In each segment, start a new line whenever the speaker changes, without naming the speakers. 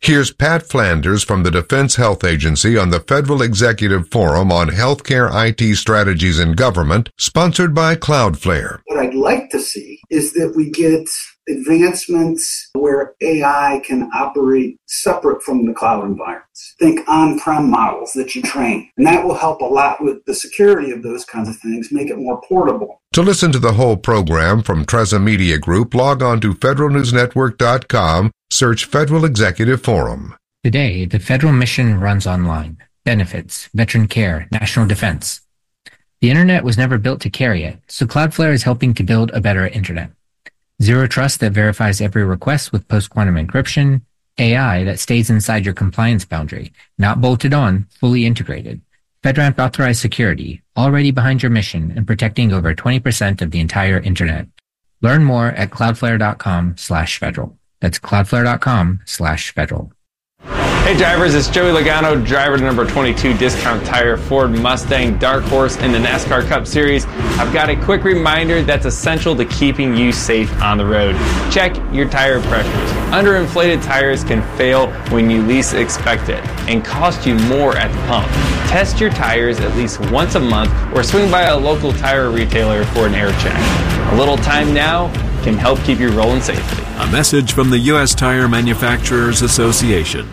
Here's Pat Flanders from the Defense Health Agency on the Federal Executive Forum on Healthcare IT Strategies in Government, sponsored by Cloudflare.
What I'd like to see is that we get advancements where AI can operate separate from the cloud environments. Think on-prem models that you train. And that will help a lot with the security of those kinds of things, make it more portable.
To listen to the whole program from Treza Media Group, log on to federalnewsnetwork.com, search Federal Executive Forum.
Today, the federal mission runs online. Benefits, veteran care, national defense. The internet was never built to carry it, so Cloudflare is helping to build a better internet. Zero trust that verifies every request with post-quantum encryption, AI that stays inside your compliance boundary, not bolted on, fully integrated. FedRAMP authorized security, already behind your mission and protecting over 20% of the entire internet. Learn more at cloudflare.com/federal. That's cloudflare.com/federal.
Hey drivers, it's Joey Logano, driver to number 22 Discount Tire Ford Mustang Dark Horse in the NASCAR Cup Series. I've got a quick reminder that's essential to keeping you safe on the road. Check your tire pressures. Underinflated tires can fail when you least expect it and cost you more at the pump. Test your tires at least once a month or swing by a local tire retailer for an air check. A little time now can help keep you rolling safely.
A message from the U.S. Tire Manufacturers Association.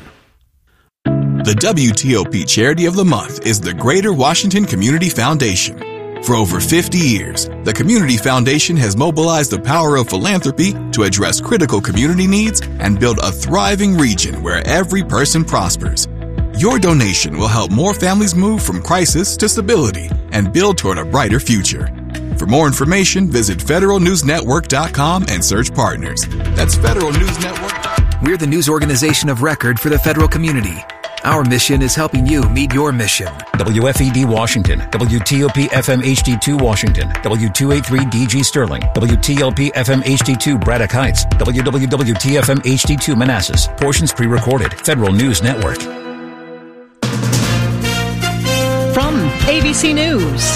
The WTOP Charity of the Month is the Greater Washington Community Foundation. For over 50 years, the Community Foundation has mobilized the power of philanthropy to address critical community needs and build a thriving region where every person prospers. Your donation will help more families move from crisis to stability and build toward a brighter future. For more information, visit federalnewsnetwork.com and search partners. That's Federal News Network.
We're the news organization of record for the federal community. Our mission is helping you meet your mission.
WFED Washington, WTOP FM HD2 Washington, W283 DG Sterling, WTLP FM HD2 Braddock Heights, WWWTFM HD2 Manassas. Portions pre-recorded. Federal News Network.
From ABC News,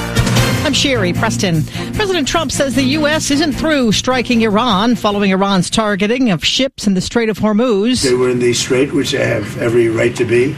I'm Sherry Preston. President Trump says the U.S. isn't through striking Iran following Iran's targeting of ships in the Strait of Hormuz.
They were in the strait, which they have every right to be.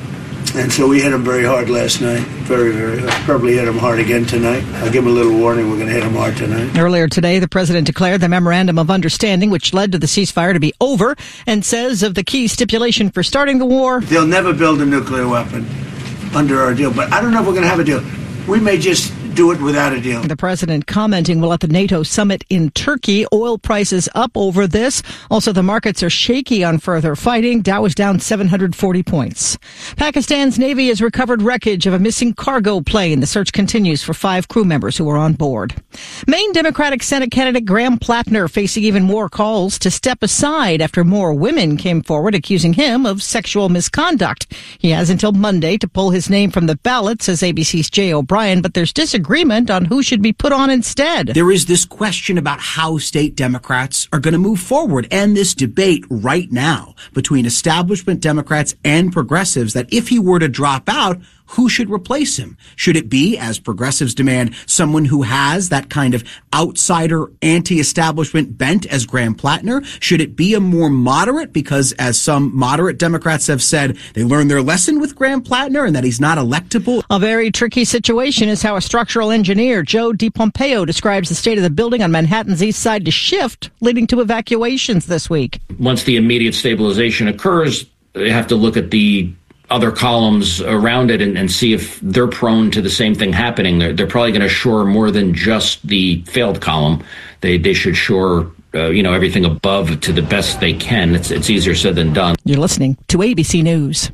And so we hit them very hard last night. Very, very hard. Probably hit them hard again tonight. I'll give them a little warning. We're going to hit them hard tonight.
Earlier today, the president declared the memorandum of understanding, which led to the ceasefire, to be over, and says of the key stipulation for starting the war.
They'll never build a nuclear weapon under our deal. But I don't know if we're going to have a deal. We may just do it without a deal.
The president commenting while at the NATO summit in Turkey. Oil prices up over this. Also, the markets are shaky on further fighting. Dow is down 740 points. Pakistan's Navy has recovered wreckage of a missing cargo plane. The search continues for 5 crew members who were on board. Maine Democratic Senate candidate Graham Plattner facing even more calls to step aside after more women came forward accusing him of sexual misconduct. He has until Monday to pull his name from the ballot, says ABC's Jay O'Brien, but there's disagreement on who should be put on instead.
There is this question about how state Democrats are going to move forward, and this debate right now between establishment Democrats and progressives that if he were to drop out, who should replace him? Should it be, as progressives demand, someone who has that kind of outsider anti-establishment bent as Graham Plattner? Should it be a more moderate, because as some moderate Democrats have said, they learned their lesson with Graham Plattner and that he's not electable?
A very tricky situation is how a structural engineer, Joe DiPompeo, describes the state of the building on Manhattan's east side to shift, leading to evacuations this week.
Once the immediate stabilization occurs, they have to look at the other columns around it and see if they're prone to the same thing happening. They're probably going to shore more than just the failed column. They should shore everything above to the best they can. It's easier said than done.
You're listening to ABC News.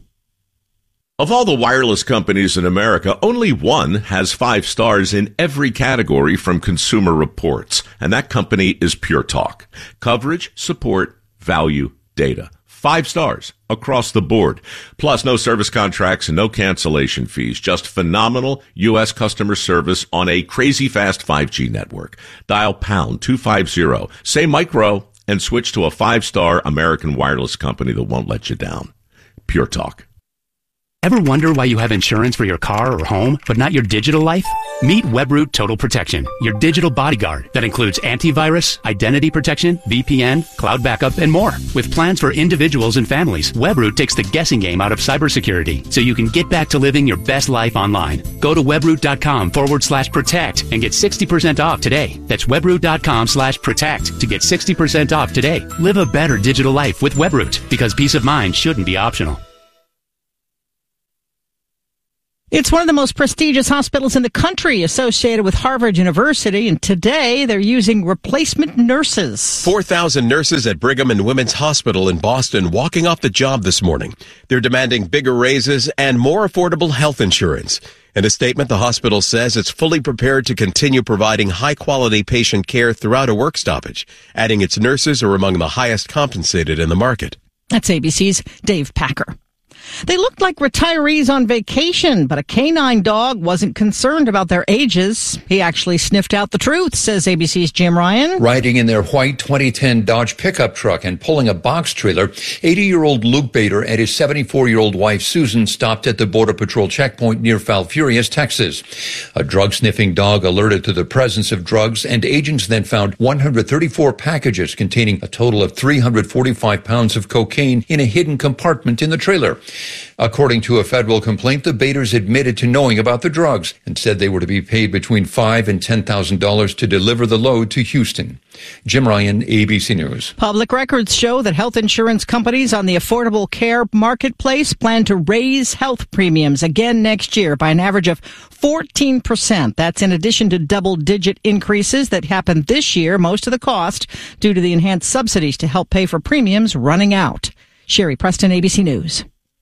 Of all the wireless companies in America, only one has 5 stars in every category from Consumer Reports, and that company is Pure Talk. Coverage, support, value, data. 5 stars across the board. Plus, no service contracts and no cancellation fees. Just phenomenal U.S. customer service on a crazy fast 5G network. Dial pound 250, say micro, and switch to a 5-star American wireless company that won't let you down. Pure Talk.
Ever wonder why you have insurance for your car or home, but not your digital life? Meet WebRoot Total Protection, your digital bodyguard that includes antivirus, identity protection, VPN, cloud backup, and more. With plans for individuals and families, WebRoot takes the guessing game out of cybersecurity so you can get back to living your best life online. Go to webroot.com/protect and get 60% off today. That's webroot.com/protect to get 60% off today. Live a better digital life with WebRoot, because peace of mind shouldn't be optional.
It's one of the most prestigious hospitals in the country, associated with Harvard University, and today they're using replacement nurses.
4,000 nurses at Brigham and Women's Hospital in Boston walking off the job this morning. They're demanding bigger raises and more affordable health insurance. In a statement, the hospital says it's fully prepared to continue providing high-quality patient care throughout a work stoppage, adding its nurses are among the highest compensated in the market.
That's ABC's Dave Packer. They looked like retirees on vacation, but a canine dog wasn't concerned about their ages. He actually sniffed out the truth, says ABC's Jim Ryan.
Riding in their white 2010 Dodge pickup truck and pulling a box trailer, 80-year-old Luke Bader and his 74-year-old wife Susan stopped at the Border Patrol checkpoint near Falfurrias, Texas. A drug-sniffing dog alerted to the presence of drugs, and agents then found 134 packages containing a total of 345 pounds of cocaine in a hidden compartment in the trailer. According to a federal complaint, the Baders admitted to knowing about the drugs and said they were to be paid between $5,000 and $10,000 to deliver the load to Houston. Jim Ryan, ABC News.
Public records show that health insurance companies on the Affordable Care Marketplace plan to raise health premiums again next year by an average of 14%. That's in addition to double-digit increases that happened this year, most of the cost due to the enhanced subsidies to help pay for premiums running out. Sherry Preston, ABC News.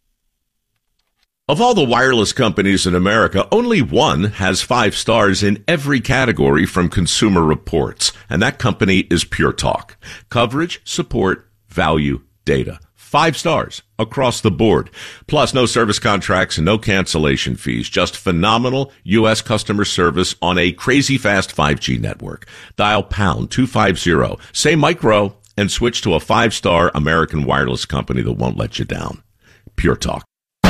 Of all the wireless companies in America, only one has 5 stars in every category from Consumer Reports, and that company is Pure Talk. Coverage, support, value, data. 5 stars across the board. Plus, no service contracts and no cancellation fees. Just phenomenal U.S. customer service on a crazy fast 5G network. Dial pound 250, say micro, and switch to a 5-star American wireless company that won't let you down. Pure Talk.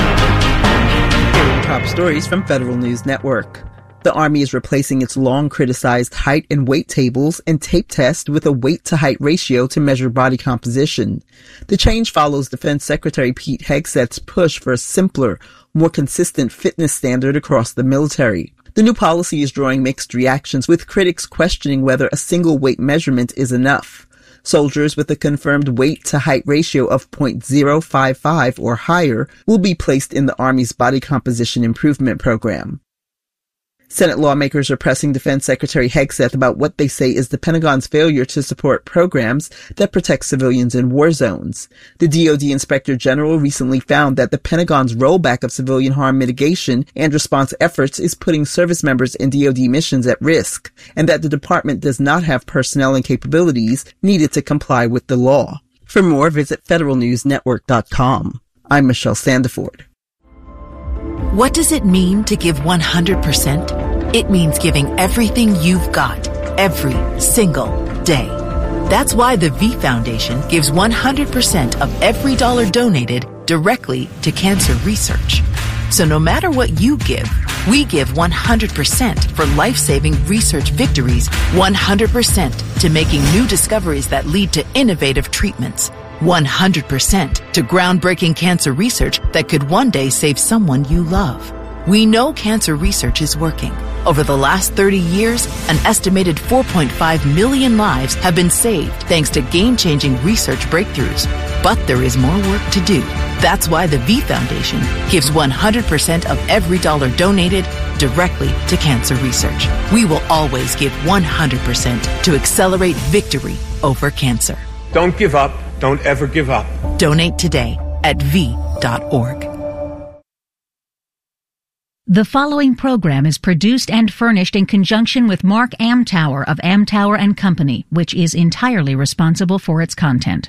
Top stories from Federal News Network. The Army is replacing its long criticized height and weight tables and tape test with a weight-to-height ratio to measure body composition. The change follows Defense Secretary Pete Hegseth's push for a simpler, more consistent fitness standard across the military. The new policy is drawing mixed reactions, with critics questioning whether a single weight measurement is enough. Soldiers with a confirmed weight-to-height ratio of 0.055 or higher will be placed in the Army's Body Composition Improvement Program. Senate lawmakers are pressing Defense Secretary Hegseth about what they say is the Pentagon's failure to support programs that protect civilians in war zones. The DoD Inspector General recently found that the Pentagon's rollback of civilian harm mitigation and response efforts is putting service members in DoD missions at risk, and that the department does not have personnel and capabilities needed to comply with the law. For more, visit federalnewsnetwork.com. I'm Michelle Sandiford.
What does it mean to give 100%? It means giving everything you've got, every single day. That's why the V Foundation gives 100% of every dollar donated directly to cancer research. So no matter what you give, we give 100% for life-saving research victories, 100% to making new discoveries that lead to innovative treatments, 100% to groundbreaking cancer research that could one day save someone you love. We know cancer research is working. Over the last 30 years, an estimated 4.5 million lives have been saved thanks to game-changing research breakthroughs. But there is more work to do. That's why the V Foundation gives 100% of every dollar donated directly to cancer research. We will always give 100% to accelerate victory over cancer.
Don't give up. Don't ever give up.
Donate today at v.org.
The following program is produced and furnished in conjunction with Mark Amtower of Amtower and Company, which is entirely responsible for its content.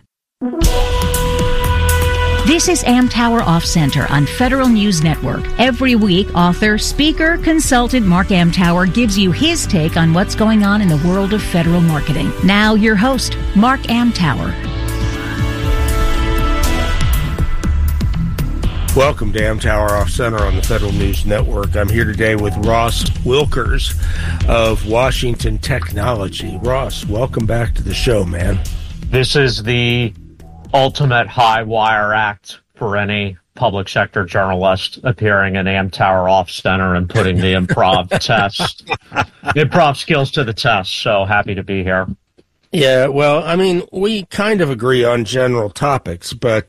This is Amtower Off Center on Federal News Network. Every week, author, speaker, consultant Mark Amtower gives you his take on what's going on in the world of federal marketing. Now, your host, Mark Amtower.
Welcome to Amtower Off Center on the Federal News Network. I'm here today with Ross Wilkers of Washington Technology. Ross, welcome back to the show, man.
This is the ultimate high wire act for any public sector journalist appearing in Amtower Off Center and putting the improv skills to the test. So happy to be here.
Yeah, well, I mean, we kind of agree on general topics, but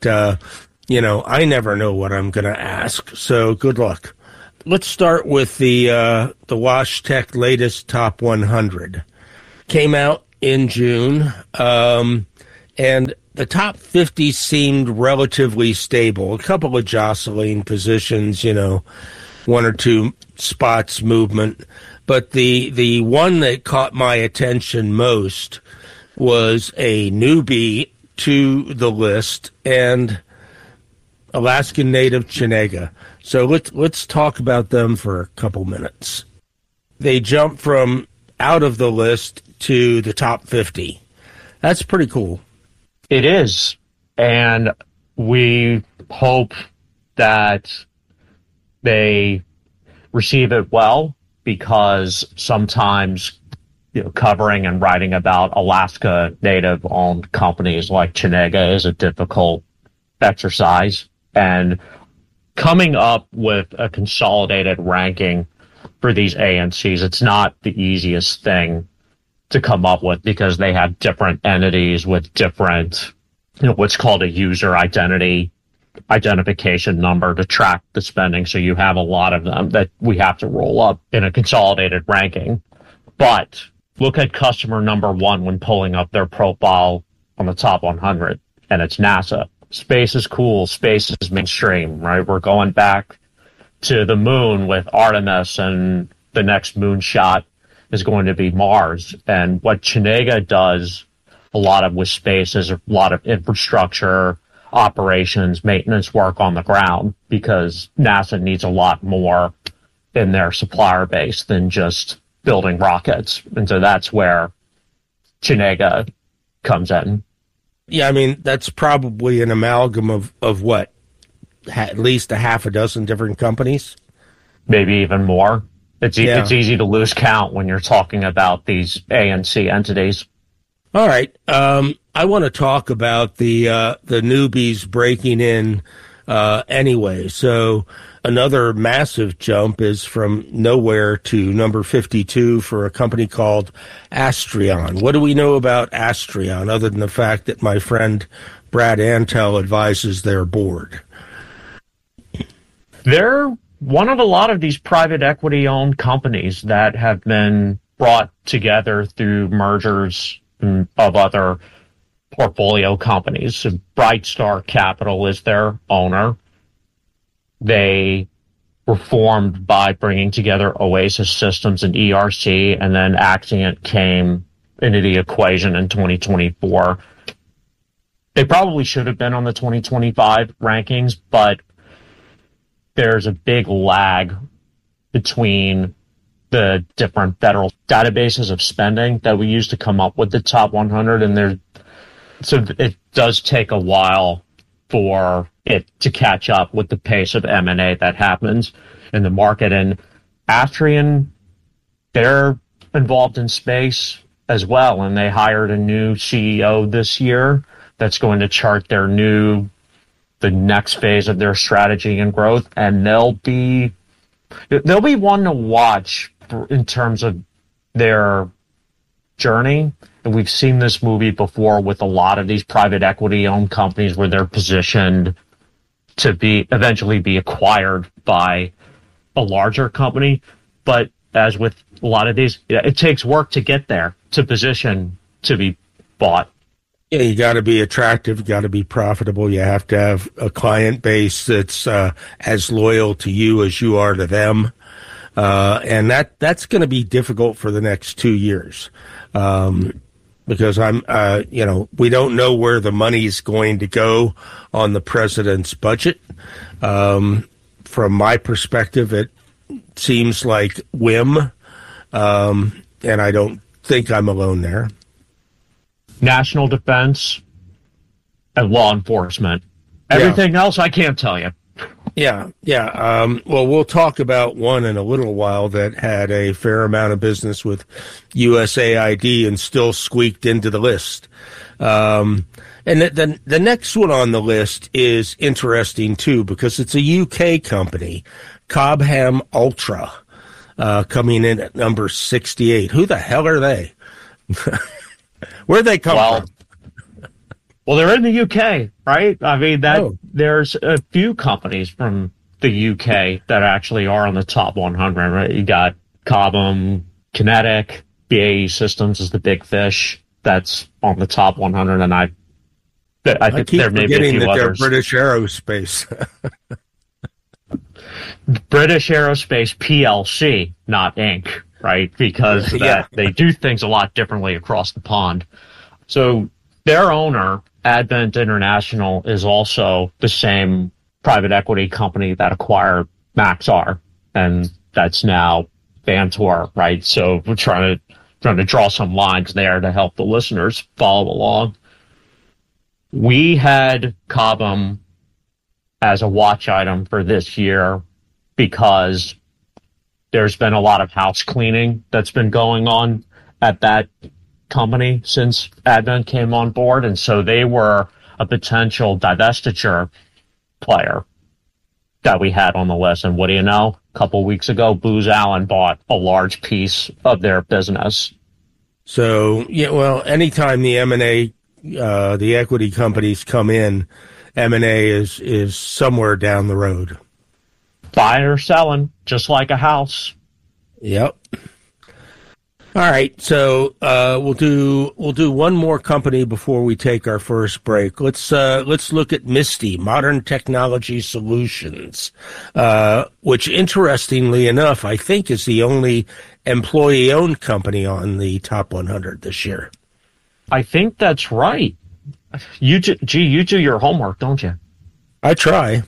I never know what I'm going to ask, so good luck. Let's start with the WashTech latest Top 100. Came out in June, and the top 50 seemed relatively stable. A couple of jostling positions, one or two spots movement. But the one that caught my attention most was a newbie to the list, and Alaskan native Chenega. So let's talk about them for a couple minutes. They jumped from out of the list to the top 50. That's pretty cool.
It is. And we hope that they receive it well, because sometimes covering and writing about Alaska native owned companies like Chenega is a difficult exercise. And coming up with a consolidated ranking for these ANCs, it's not the easiest thing to come up with, because they have different entities with different, what's called a user identification number to track the spending. So you have a lot of them that we have to roll up in a consolidated ranking. But look at customer number one when pulling up their profile on the top 100, and it's NASA. Space is cool. Space is mainstream, right? We're going back to the moon with Artemis, and the next moonshot is going to be Mars. And what Chenega does a lot of with space is a lot of infrastructure, operations, maintenance work on the ground, because NASA needs a lot more in their supplier base than just building rockets. And so that's where Chenega comes in.
Yeah, I mean, that's probably an amalgam of what? At least a half a dozen different companies?
Maybe even more. It's easy to lose count when you're talking about these ANC entities.
All right. I want to talk about the newbies breaking in anyway. So another massive jump is from nowhere to number 52 for a company called Astrion. What do we know about Astrion, other than the fact that my friend Brad Antel advises their board?
They're one of a lot of these private equity-owned companies that have been brought together through mergers of other portfolio companies. So Brightstar Capital is their owner. They were formed by bringing together Oasis Systems and ERC, and then Axient came into the equation in 2024. They probably should have been on the 2025 rankings, but there's a big lag between the different federal databases of spending that we use to come up with the top 100, and so it does take a while for it to catch up with the pace of M&A that happens in the market. And Astrion, they're involved in space as well, and they hired a new CEO this year that's going to chart the next phase of their strategy and growth, and they'll be one to watch in terms of their journey. And we've seen this movie before with a lot of these private equity-owned companies where they're positioned to eventually be acquired by a larger company. But as with a lot of these, it takes work to get there, to position to be bought.
Yeah, you got to be attractive, you got to be profitable, you have to have a client base that's as loyal to you as you are to them. And that's going to be difficult for the next 2 years. Because we don't know where the money's going to go on the president's budget. From my perspective, it seems like whim. And I don't think I'm alone there.
National defense and law enforcement. Everything else, I can't tell you.
Yeah. Well, we'll talk about one in a little while that had a fair amount of business with USAID and still squeaked into the list. And the next one on the list is interesting, too, because it's a UK company, Cobham Ultra, coming in at number 68. Who the hell are they? Where'd they come from?
Well, they're in the UK, right? I mean, there's a few companies from the UK that actually are on the top 100, right? You got Cobham, Kinetic, BAE Systems is the big fish that's on the top 100, and I think there may be a few others.
They're British Aerospace.
British Aerospace PLC, not Inc., right? Because they do things a lot differently across the pond. So their owner, Advent International, is also the same private equity company that acquired Maxar, and that's now Vantor, right? So we're trying to draw some lines there to help the listeners follow along. We had Cobham as a watch item for this year because there's been a lot of house cleaning that's been going on at that company since Advent came on board, and so they were a potential divestiture player that we had on the list. And what do you know? A couple weeks ago, Booz Allen bought a large piece of their business.
So, anytime the M&A, the equity companies come in, M&A is somewhere down the road.
Buying or selling, just like a house.
Yep. All right, so we'll do one more company before we take our first break. Let's look at Misty, Modern Technology Solutions, which, interestingly enough, I think is the only employee-owned company on the top 100 this year.
I think that's right. You do your homework, don't you?
I try.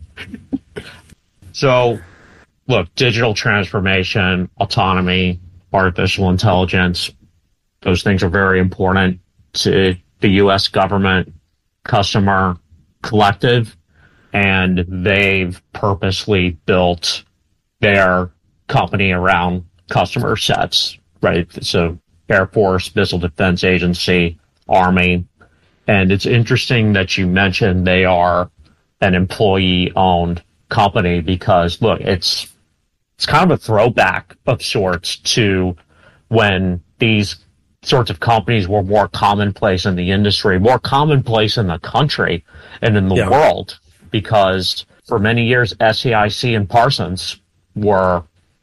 So, look, digital transformation, autonomy, artificial intelligence, those things are very important to the U.S. government, customer, collective, and they've purposely built their company around customer sets, right? So Air Force, Missile Defense Agency, Army. And it's interesting that you mentioned they are an employee-owned company because, look, it's kind of a throwback of sorts to when these sorts of companies were more commonplace in the industry, more commonplace in the country and in the world, because for many years, SAIC and Parsons were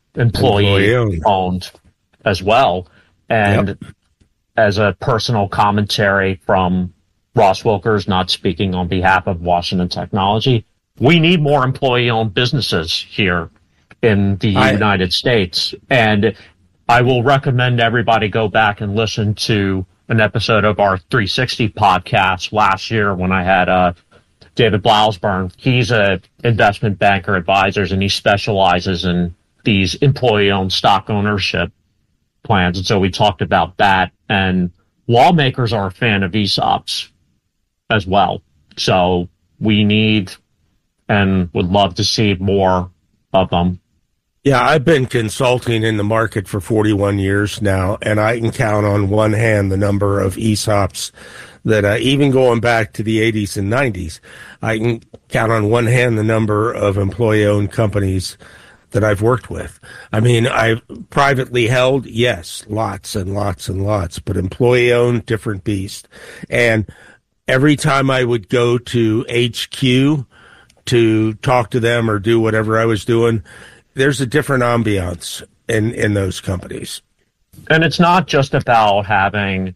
employee-owned as well. And as a personal commentary from Ross Wilkers, not speaking on behalf of Washington Technology, we need more employee-owned businesses here in the United States. And I will recommend everybody go back and listen to an episode of our 360 podcast last year when I had David Blausburn. He's a investment banker advisors, and he specializes in these employee-owned stock ownership plans. And so we talked about that. And lawmakers are a fan of ESOPs as well. So we need and would love to see more of them.
Yeah, I've been consulting in the market for 41 years now, and I can count on one hand the number of ESOPs that even going back to the 80s and 90s, I can count on one hand the number of employee-owned companies that I've worked with. I mean, I've privately held, yes, lots and lots and lots, but employee-owned, different beast. And every time I would go to HQ to talk to them or do whatever I was doing, there's a different ambiance in those companies.
And it's not just about having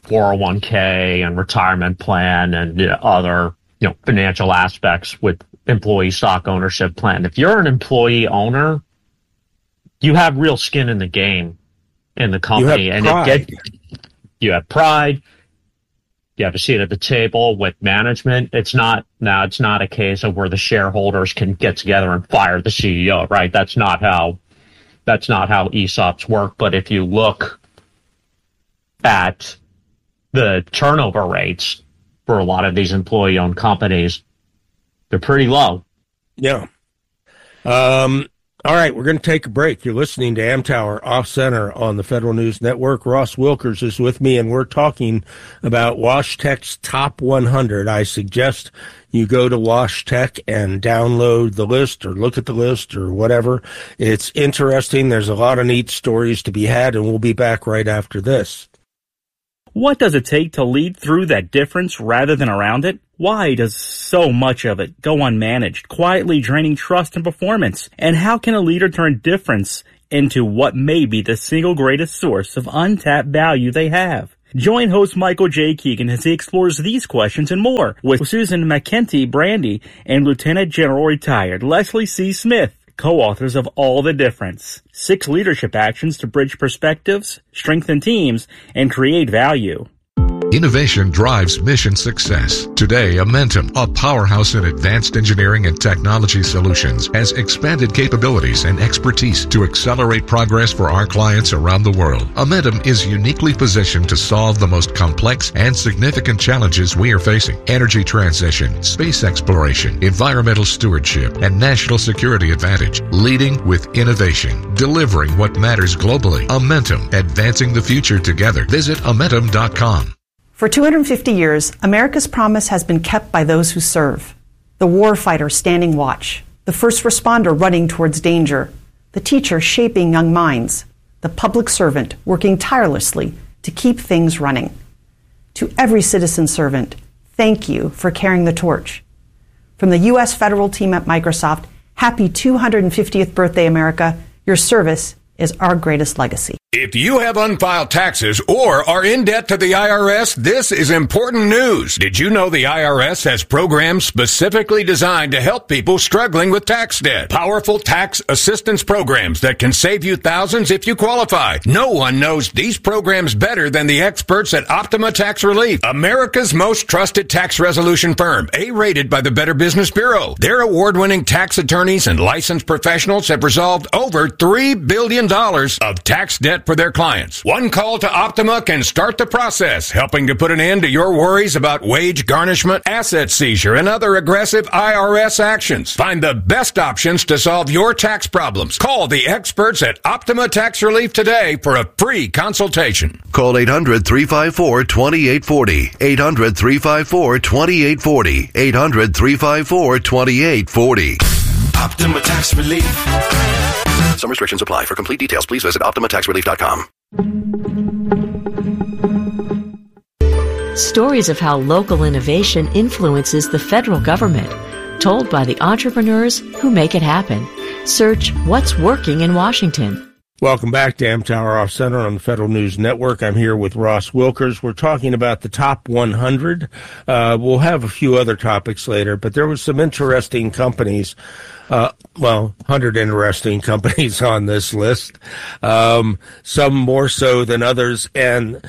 401k and retirement plan and other financial aspects with employee stock ownership plan. If you're an employee owner, you have real skin in the game in the company. You have pride. You have a seat at the table with management. It's not a case of where the shareholders can get together and fire the CEO, right? That's not how ESOPs work. But if you look at the turnover rates for a lot of these employee-owned companies, they're pretty low.
Yeah. All right, we're going to take a break. You're listening to Amtower Off Center on the Federal News Network. Ross Wilkers is with me, and we're talking about WashTec's Top 100. I suggest you go to WashTec and download the list or look at the list or whatever. It's interesting. There's a lot of neat stories to be had, and we'll be back right after this.
What does it take to lead through that difference rather than around it? Why does so much of it go unmanaged, quietly draining trust and performance? And how can a leader turn difference into what may be the single greatest source of untapped value they have? Join host Michael J. Keegan as he explores these questions and more with Susan McKenty Brandy and Lieutenant General Retired Leslie C. Smith, co-authors of All the Difference: 6 Leadership Actions to Bridge Perspectives, Strengthen Teams, and Create Value.
Innovation drives mission success. Today, Amentum, a powerhouse in advanced engineering and technology solutions, has expanded capabilities and expertise to accelerate progress for our clients around the world. Amentum is uniquely positioned to solve the most complex and significant challenges we are facing: energy transition, space exploration, environmental stewardship, and national security advantage. Leading with innovation, delivering what matters globally. Amentum, advancing the future together. Visit Amentum.com.
For 250 years, America's promise has been kept by those who serve. The warfighter standing watch, the first responder running towards danger, the teacher shaping young minds, the public servant working tirelessly to keep things running. To every citizen servant, thank you for carrying the torch. From the U.S. federal team at Microsoft, happy 250th birthday, America. Your service is our greatest legacy.
If you have unfiled taxes or are in debt to the IRS, this is important news. Did you know the IRS has programs specifically designed to help people struggling with tax debt? Powerful tax assistance programs that can save you thousands if you qualify. No one knows these programs better than the experts at Optima Tax Relief, America's most trusted tax resolution firm, A-rated by the Better Business Bureau. Their award-winning tax attorneys and licensed professionals have resolved over $3 billion of tax debt for their clients. One call to Optima can start the process, helping to put an end to your worries about wage garnishment, asset seizure, and other aggressive IRS actions. Find the best options to solve your tax problems. Call the experts at Optima Tax Relief today for a free consultation.
Call 800-354-2840. 800-354-2840. 800-354-2840.
Optima Tax Relief. Some restrictions apply. For complete details, please visit OptimaTaxRelief.com.
Stories of how local innovation influences the federal government, told by the entrepreneurs who make it happen. Search What's Working in Washington.
Welcome back to Amtower Off Center on the Federal News Network. I'm here with Ross Wilkers. We're talking about the top 100. We'll have a few other topics later, but there was some interesting companies, 100 interesting companies on this list, some more so than others. And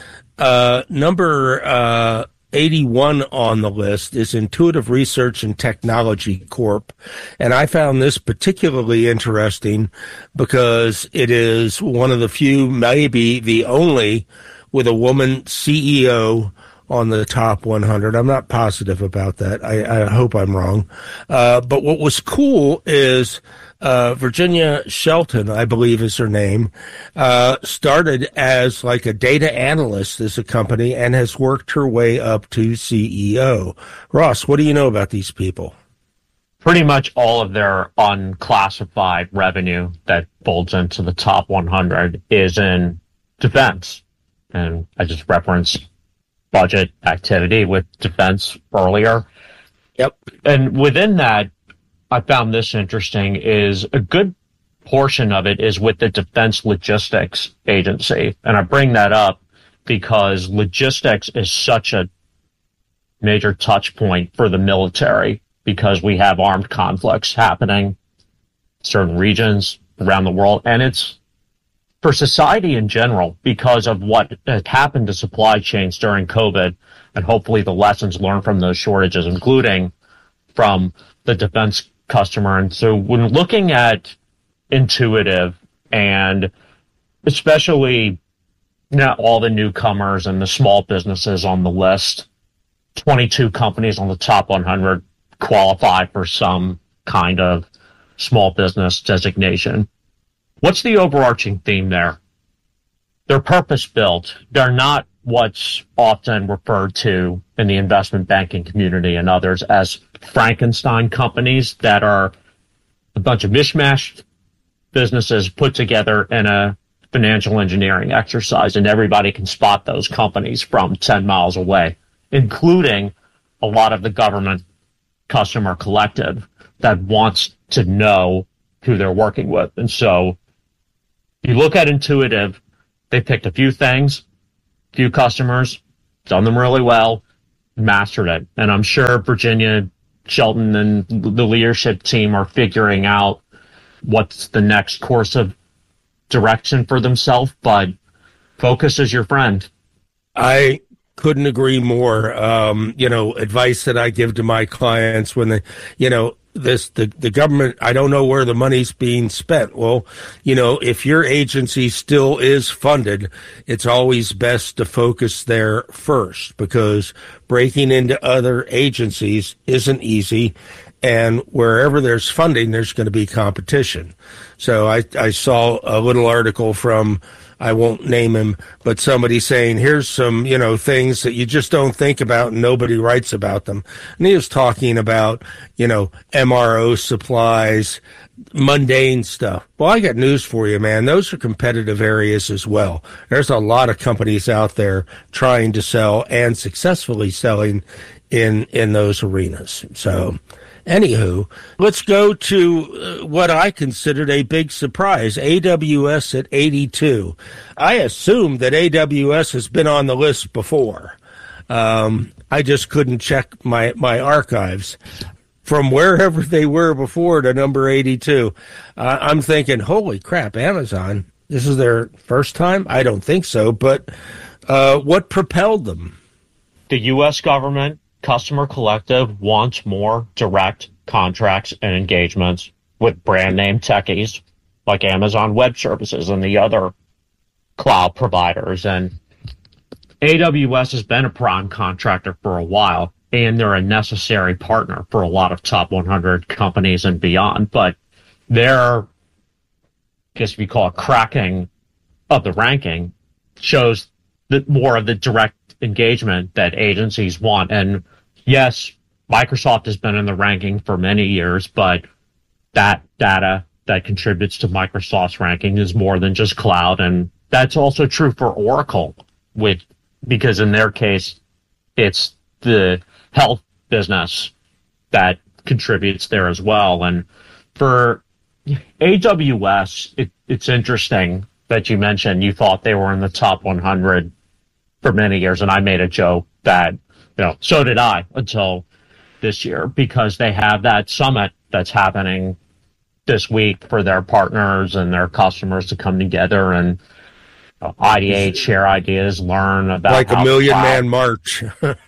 number 81 on the list is Intuitive Research and Technology Corp. And I found this particularly interesting because it is one of the few, maybe the only, with a woman CEO on the top 100. I'm not positive about that. I hope I'm wrong. But what was cool is Virginia Shelton, I believe is her name, started as like a data analyst as a company and has worked her way up to CEO. Ross, what do you know about these people?
Pretty much all of their unclassified revenue that folds into the top 100 is in defense. And I just referenced budget activity with defense earlier.
Yep.
And within that, I found this interesting is a good portion of it is with the Defense Logistics Agency. And I bring that up because logistics is such a major touch point for the military because we have armed conflicts happening in certain regions around the world. And it's for society in general because of what had happened to supply chains during COVID and hopefully the lessons learned from those shortages, including from the defense customer. And so when looking at Intuitive and especially not all the newcomers and the small businesses on the list, 22 companies on the top 100 qualify for some kind of small business designation. What's the overarching theme there? They're purpose-built. They're not what's often referred to in the investment banking community and others as Frankenstein companies that are a bunch of mishmash businesses put together in a financial engineering exercise, and everybody can spot those companies from 10 miles away, including a lot of the government customer collective that wants to know who they're working with. And so you look at Intuitive, they picked a few things, few customers, done them really well, mastered it. And I'm sure Virginia, Shelton, and the leadership team are figuring out what's the next course of direction for themselves, but focus is your friend.
I couldn't agree more. Advice that I give to my clients when they, the government, I don't know where the money's being spent. Well, if your agency still is funded, it's always best to focus there first, because breaking into other agencies isn't easy. And wherever there's funding, there's going to be competition. So I saw a little article from, I won't name him, but somebody saying, here's some, things that you just don't think about and nobody writes about them. And he was talking about, MRO supplies, mundane stuff. Well, I got news for you, man. Those are competitive areas as well. There's a lot of companies out there trying to sell and successfully selling in those arenas. So, anywho, let's go to what I considered a big surprise, AWS at 82. I assumed that AWS has been on the list before. I just couldn't check my archives. From wherever they were before to number 82, I'm thinking, holy crap, Amazon, this is their first time? I don't think so, but what propelled them?
The U.S. government Customer Collective wants more direct contracts and engagements with brand name techies like Amazon Web Services and the other cloud providers. And AWS has been a prime contractor for a while, and they're a necessary partner for a lot of top 100 companies and beyond. But their, I guess if you call it cracking of the ranking, shows that more of the direct engagement that agencies want. And yes, Microsoft has been in the ranking for many years, but that data that contributes to Microsoft's ranking is more than just cloud. And that's also true for Oracle, because in their case, it's the health business that contributes there as well. And for AWS, it's interesting that you mentioned you thought they were in the top 100 for many years, and I made a joke that, so did I until this year, because they have that summit that's happening this week for their partners and their customers to come together and ideate, share ideas, learn about
like a million-man march.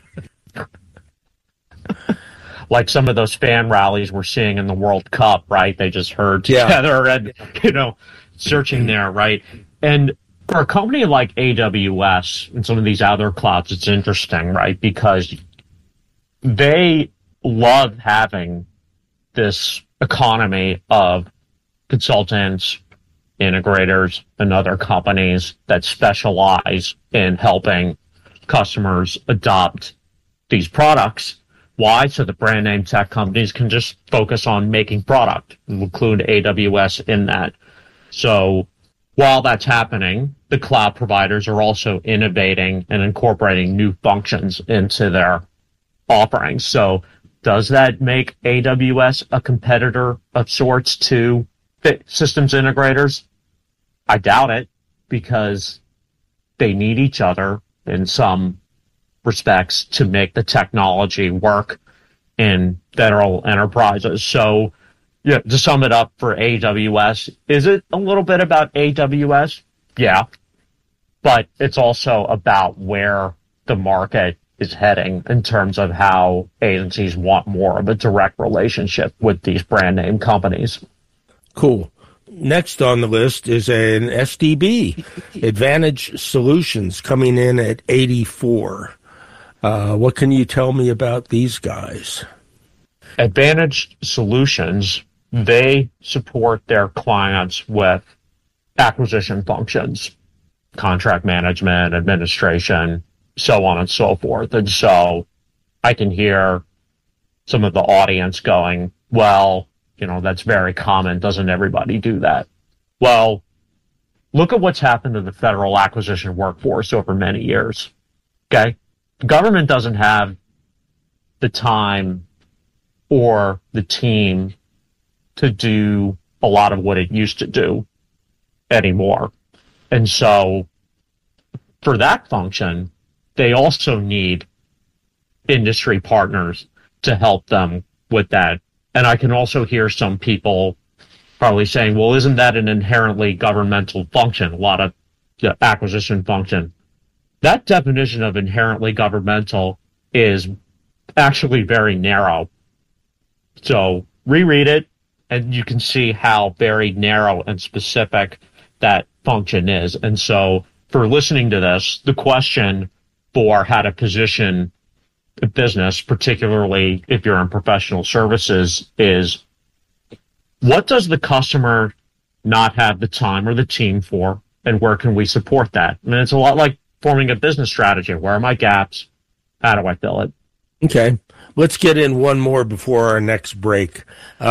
Like some of those fan rallies we're seeing in the World Cup, right? They just herd together and, searching there, right? And for a company like AWS and some of these other clouds, it's interesting, right? Because they love having this economy of consultants, integrators, and other companies that specialize in helping customers adopt these products. Why? So the brand name tech companies can just focus on making product and include AWS in that. So while that's happening, the cloud providers are also innovating and incorporating new functions into their offerings. So does that make AWS a competitor of sorts to systems integrators? I doubt it, because they need each other in some respects to make the technology work in federal enterprises. So to sum it up for AWS, is it a little bit about AWS? Yeah. But it's also about where the market is heading in terms of how agencies want more of a direct relationship with these brand name companies.
Cool. Next on the list is an SDB, Advantage Solutions, coming in at 84. What can you tell me about these guys?
Advantage Solutions they support their clients with acquisition functions, contract management, administration, so on and so forth. And so I can hear some of the audience going, well, that's very common. Doesn't everybody do that? Well, look at what's happened to the federal acquisition workforce over many years. Okay? The government doesn't have the time or the team to do a lot of what it used to do anymore. And so for that function, they also need industry partners to help them with that. And I can also hear some people probably saying, well, isn't that an inherently governmental function? A lot of the acquisition function. That definition of inherently governmental is actually very narrow. So reread it, and you can see how very narrow and specific that function is. And so for listening to this, the question for how to position a business, particularly if you're in professional services, is what does the customer not have the time or the team for, and where can we support that? I mean, it's a lot like forming a business strategy. Where are my gaps? How do I fill it?
Okay. Let's get in one more before our next break.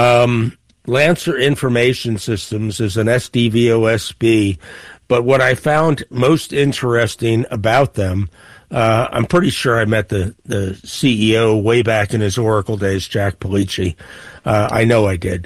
Lancer Information Systems is an SDVOSB, but what I found most interesting about them, I'm pretty sure I met the CEO way back in his Oracle days, Jack Polici. I know I did.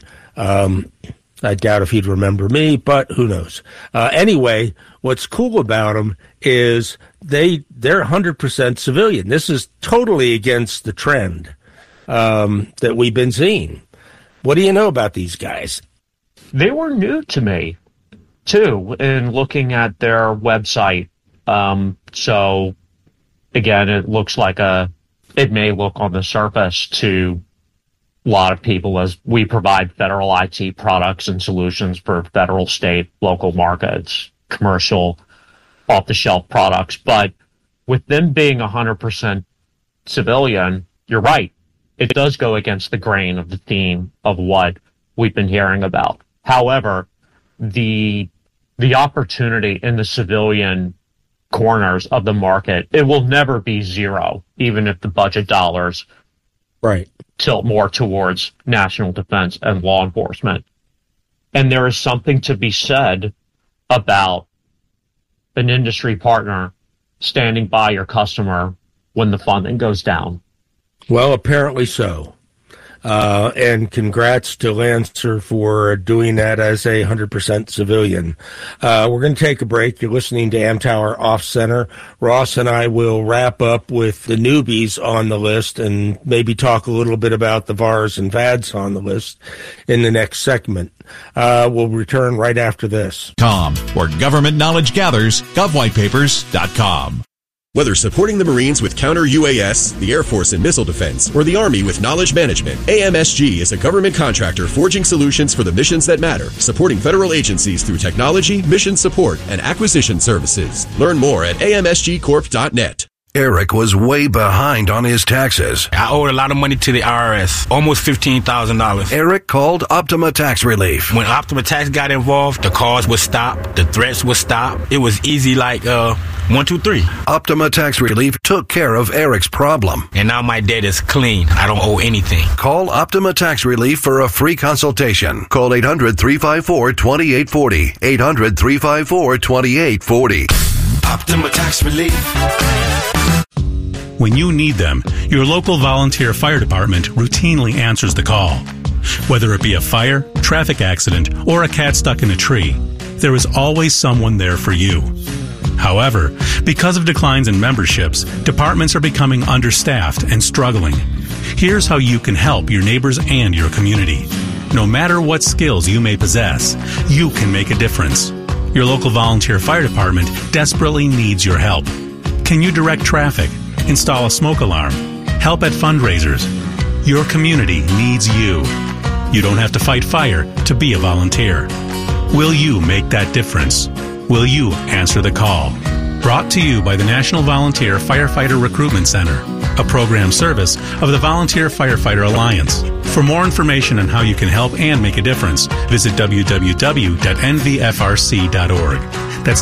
I doubt if he'd remember me, but who knows? Anyway, what's cool about them is they're 100% civilian. This is totally against the trend that we've been seeing. What do you know about these guys?
They were new to me, too, in looking at their website. So, again, it may look on the surface to a lot of people as we provide federal IT products and solutions for federal, state, local markets, commercial, off-the-shelf products. But with them being 100% civilian, you're right. It does go against the grain of the theme of what we've been hearing about. However, the opportunity in the civilian corners of the market, it will never be zero, even if the budget dollars tilt more towards national defense and law enforcement. And there is something to be said about an industry partner standing by your customer when the funding goes down.
Well, apparently so. And congrats to Lancer for doing that as a 100% civilian. We're going to take a break. You're listening to Amtower Off Center. Ross and I will wrap up with the newbies on the list and maybe talk a little bit about the VARs and VADs on the list in the next segment. We'll return right after this.
Where government knowledge gathers, govwhitepapers.com.
Whether supporting the Marines with counter-UAS, the Air Force in missile defense, or the Army with knowledge management, AMSG is a government contractor forging solutions for the missions that matter, supporting federal agencies through technology, mission support, and acquisition services. Learn more at amsgcorp.net.
Eric was way behind on his taxes.
I owed a lot of money to the IRS, almost $15,000.
Eric called Optima Tax Relief.
When Optima Tax got involved, the calls would stop, the threats would stop. It was easy like 1, 2, 3.
Optima Tax Relief took care of Eric's problem.
And now my debt is clean. I don't owe anything.
Call Optima Tax Relief for a free consultation. Call 800-354-2840. 800-354-2840.
Optima Tax Relief.
When you need them, your local volunteer fire department routinely answers the call. Whether it be a fire, traffic accident, or a cat stuck in a tree, there is always someone there for you. However, because of declines in memberships, departments are becoming understaffed and struggling. Here's how you can help your neighbors and your community. No matter what skills you may possess, you can make a difference. Your local volunteer fire department desperately needs your help. Can you direct traffic? Install a smoke alarm? Help at fundraisers? Your community needs you. You don't have to fight fire to be a volunteer. Will you make that difference? Will you answer the call? Brought to you by the National Volunteer Firefighter Recruitment Center, a program service of the Volunteer Firefighter Alliance. For more information on how you can help and make a difference, visit www.nvfrc.org. That's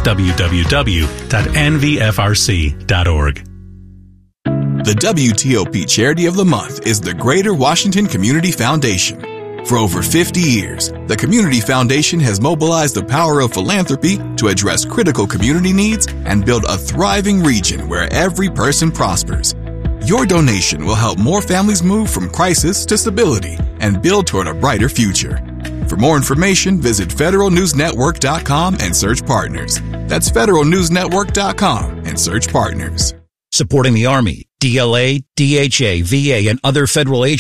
www.nvfrc.org.
The WTOP Charity of the Month is the Greater Washington Community Foundation. For over 50 years, the Community Foundation has mobilized the power of philanthropy to address critical community needs and build a thriving region where every person prospers. Your donation will help more families move from crisis to stability and build toward a brighter future. For more information, visit federalnewsnetwork.com and search partners. That's federalnewsnetwork.com and search partners.
Supporting the Army, DLA, DHA, VA, and other federal agencies